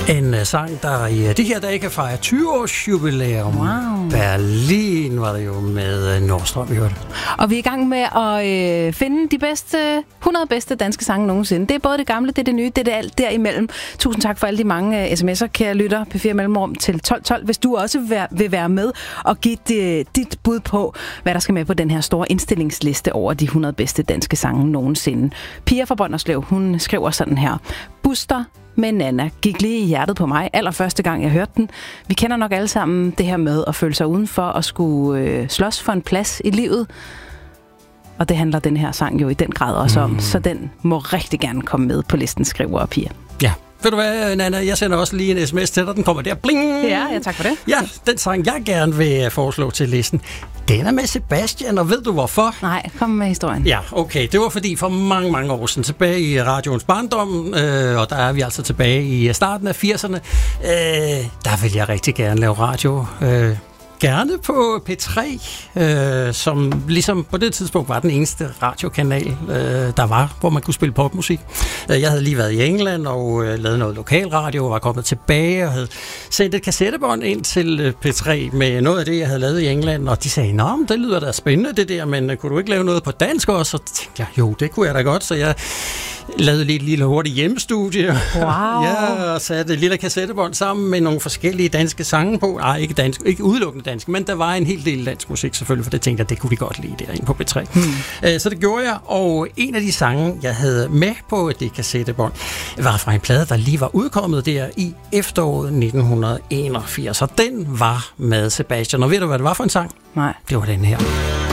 En sang, der i de her dage kan fejre 20-års jubilæum. Wow. Berlin var det jo med Nordstrøm, vi hørte. Og vi er i gang med at finde de 100 bedste danske sange nogensinde. Det er både det gamle, det er det nye, det er alt derimellem. Tusind tak for alle de mange sms'er, kære lytter. P4 Mellemrum til 1212. Hvis du også vil være med og give dit bud på, hvad der skal med på den her store indstillingsliste over de 100 bedste danske sange nogensinde. Pia fra Brønderslev, hun skriver sådan her. Buster med Nana gik lige i hjertet på mig allerførste gang, jeg hørte den. Vi kender nok alle sammen det her med at føle sig udenfor og skulle slås for en plads i livet. Og det handler den her sang jo i den grad også om, så den må rigtig gerne komme med på listen, skriver Pia. Ja. Ved du hvad, Nana? Jeg sender også lige en sms til dig. Den kommer der. Bling! Ja, tak for det. Ja, den sang, jeg gerne vil foreslå til listen, den er med Sebastian, og ved du hvorfor? Nej, kom med historien. Ja, okay. Det var fordi for mange, mange år siden, tilbage i radioens barndom, og der er vi altså tilbage i starten af 80'erne, der vil jeg rigtig gerne lave radio. Gerne på P3, som ligesom på det tidspunkt var den eneste radiokanal, der var, hvor man kunne spille popmusik. Jeg havde lige været i England og lavet noget lokalradio, og var kommet tilbage og havde sendt et kassettebånd ind til P3 med noget af det, jeg havde lavet i England, og de sagde, nå, det lyder da spændende det der, men kunne du ikke lave noget på dansk også? Og tænkte jeg, jo, det kunne jeg da godt, så jeg lavede lige et lille hurtigt hjemmestudie. Wow. Ja, og satte et lille kassettebånd sammen med nogle forskellige danske sange på. Nej, ikke udelukkende danske, men der var en hel del dansk musik selvfølgelig, for det tænkte jeg, det kunne vi godt lide derinde på P3. Så det gjorde jeg, og en af de sange, jeg havde med på det kassettebånd, var fra en plade, der lige var udkommet der i efteråret 1981, og den var med Sebastian. Og ved du, hvad det var for en sang? Nej. Det var den her.